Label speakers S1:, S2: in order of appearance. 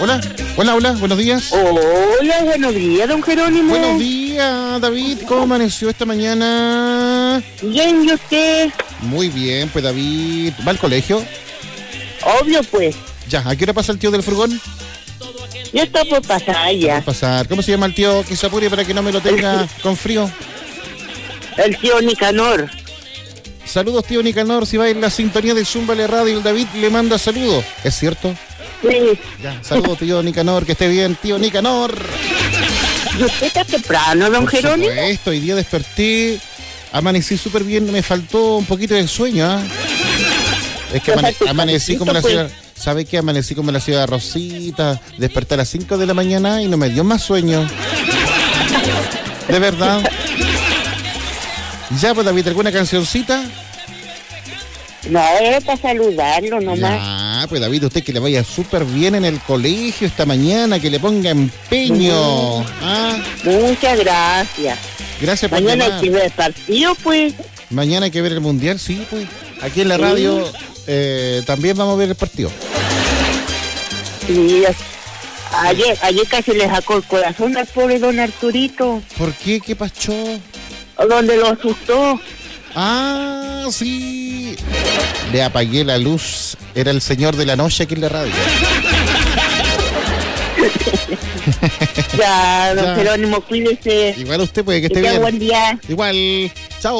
S1: Hola, buenos días.
S2: Hola, buenos días, don Jerónimo.
S1: Buenos días, David. ¿Cómo amaneció esta mañana?
S2: Bien, ¿y usted?
S1: Muy bien, pues David. ¿Va al colegio?
S2: Obvio, pues.
S1: Ya, ¿a qué hora pasa el tío del furgón?
S2: Ya está por pasar ya.
S1: Va a pasar. ¿Cómo se llama el tío que se apure para que no me lo tenga con frío?
S2: El tío Nicanor.
S1: Saludos, tío Nicanor. Si va en la sintonía de Zúmbale Radio, el David le manda saludos. ¿Es cierto?
S2: Sí.
S1: Ya, saludos, tío Nicanor. Que esté bien, tío Nicanor.
S2: ¿Y usted está temprano, don Jerónimo?
S1: Por supuesto, hoy día desperté, amanecí súper bien, me faltó un poquito de sueño, ¿ah? Es que amanecí como la ciudad. ¿Sabe qué? Amanecí como la ciudad de Rosita, desperté a las 5 de la mañana y no me dio más sueño. De verdad. Ya, pues David, ¿alguna cancioncita?
S2: No, era para saludarlo nomás.
S1: Ya, pues David, usted que le vaya súper bien en el colegio esta mañana, que le ponga empeño. ¿Ah?
S2: Muchas gracias.
S1: Gracias por
S2: Mañana
S1: llamar.
S2: hay que ver el partido, pues.
S1: Mañana hay que ver el Mundial, sí, pues. Aquí en la radio también vamos a ver el partido.
S2: Sí, ayer casi le sacó el corazón al pobre don Arturito.
S1: ¿Por qué? ¿Qué pasó?
S2: Donde lo asustó.
S1: Ah, sí. Le apagué la luz. Era el señor de la noche aquí en la radio.
S2: Ya, don
S1: Ya.
S2: Jerónimo, cuídese.
S1: Igual usted puede que esté
S2: Que tenga
S1: bien.
S2: buen día.
S1: Igual.